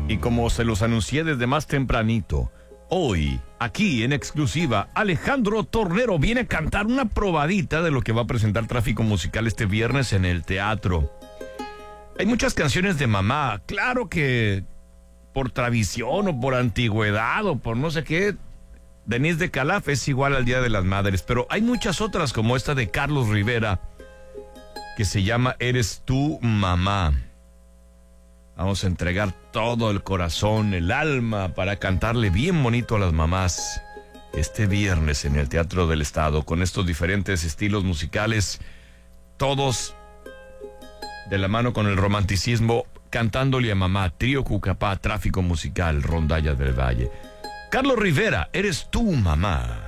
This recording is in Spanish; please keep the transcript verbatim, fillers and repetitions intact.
Y como se los anuncié desde más tempranito, hoy, aquí en exclusiva, Alejandro Tornero viene a cantar una probadita de lo que va a presentar Tráfico Musical este viernes en el teatro. Hay muchas canciones de mamá, claro que por tradición o por antigüedad o por no sé qué, Denise de Calaf es igual al Día de las Madres, pero hay muchas otras como esta de Carlos Rivera que se llama Eres tú, mamá. Vamos a entregar todo el corazón, el alma, para cantarle bien bonito a las mamás este viernes en el Teatro del Estado, con estos diferentes estilos musicales, todos de la mano con el romanticismo, cantándole a mamá, Trío Cucapá, Tráfico Musical, Rondalla del Valle. Carlos Rivera, Eres tú, mamá.